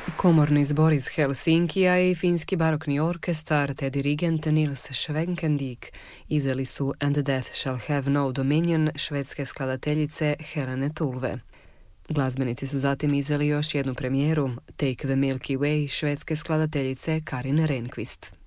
Komorni zbor iz Helsinkija i finski barokni orkestar te dirigent Nils Schwenkendiek izveli su And Death Shall Have No Dominion švedske skladateljice Helene Tulve. Glazbenici su zatim izveli još jednu premijeru, Take the Milky Way švedske skladateljice Karin Rehnqvist.